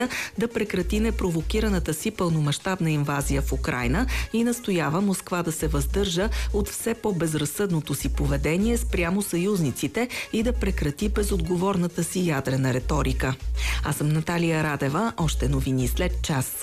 да прекрати непровокираната си пълномащабна инвазия в Украйна и настоява Москва да се въздържа от все по-безразсъдното си поведение спрямо съюзниците и да прекрати безотговорната си ядрена риторика. Аз съм Наталия Радева. Още новини след час.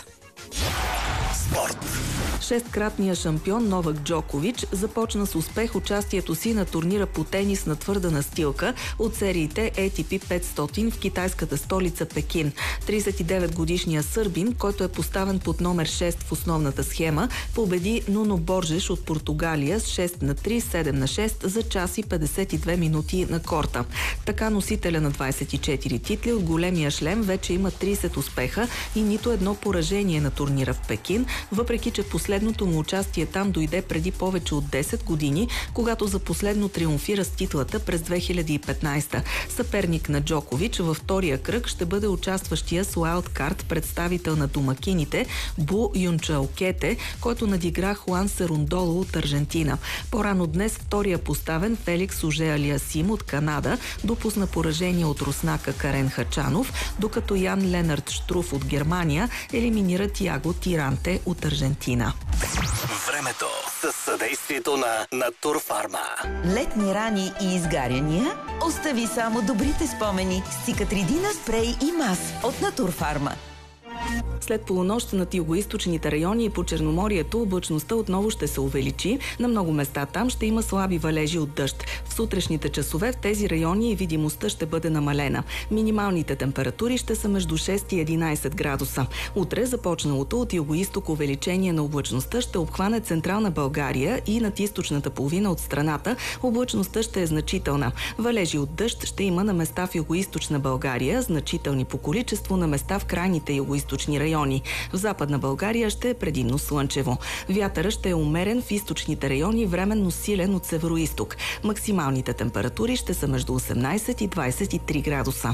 Спорт. Шесткратният шампион Новак Джокович започна с успех участието си на турнира по тенис на твърда настилка от сериите ATP 500 в китайската столица Пекин. 39-годишният сърбин, който е поставен под номер 6 в основната схема, победи Нуно Боржеш от Португалия с 6-3, 7-6 за час и 52 минути на корта. Така носителя на 24 титли от големия шлем вече има 30 успеха и нито едно поражение на турнира в Пекин, въпреки че последното му участие там дойде преди повече от 10 години, когато за последно триумфира с титлата през 2015. Съперник на Джокович във втория кръг ще бъде участващия с уайлдкарт представител на домакините Бу Юнчаокете, който надигра Хуан Серундоло от Аржентина. По-рано днес втория поставен Феликс Оже-Алиасим от Канада допусна поражение от руснака Карен Хачанов, докато Ян Ленард Штруф от Германия елиминира Тиаго Тиранте от Аржентина. Времето със съдействието на Натурфарма. Летни рани и изгаряния? Остави само добрите спомени с Цикатридина спрей и мас от Натурфарма. След полунощ над югоизточните райони и по Черноморието облачността отново ще се увеличи. На много места там ще има слаби валежи от дъжд. В сутрешните часове в тези райони видимостта ще бъде намалена. Минималните температури ще са между 6 и 11 градуса. Утре започналото от югоизток увеличение на облачността ще обхване централна България и над източната половина от страната облачността ще е значителна. Валежи от дъжд ще има на места в югоизточна България, значителни по количество на места в крайните югоизточни райони. В Западна България ще е предимно слънчево. Вятърът ще е умерен в източните райони, временно силен от североизток. Максималните температури ще са между 18 и 23 градуса.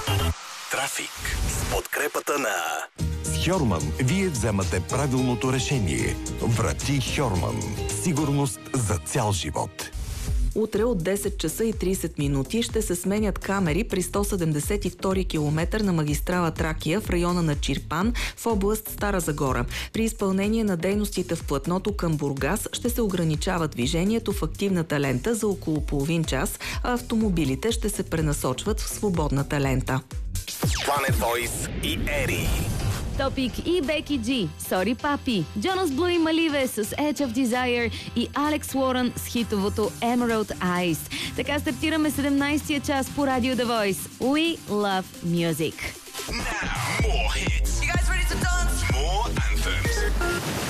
Трафик с подкрепата на... С Хьорман вие вземате правилното решение. Врати Хьорман. Сигурност за цял живот. Утре от 10 часа и 30 минути ще се сменят камери при 172 км на магистрала Тракия в района на Чирпан в област Стара Загора. При изпълнение на дейностите в платното към Бургас ще се ограничава движението в активната лента за около половин час, а автомобилите ще се пренасочват в свободната лента. Planet Voice и Ери. Топик и Беки Джи, Сори Папи, Джонас Блу и Маливе с Edge of Desire и Алекс Уорън с хитовото Emerald Eyes. Така стартираме 17-я час по Радио The Voice. We love music.